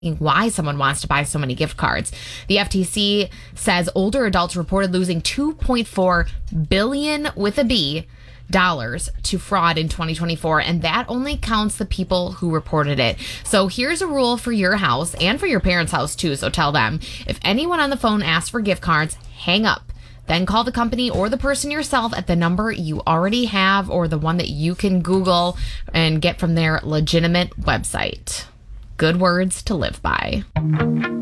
why someone wants to buy so many gift cards. The FTC says older adults reported losing $2.4 billion with a B dollars to fraud in 2024, and that only counts the people who reported it. So here's a rule for your house and for your parents' house too. So tell them, if anyone on the phone asks for gift cards, hang up. Then call the company or the person yourself at the number you already have or the one that you can Google and get from their legitimate website. Good words to live by.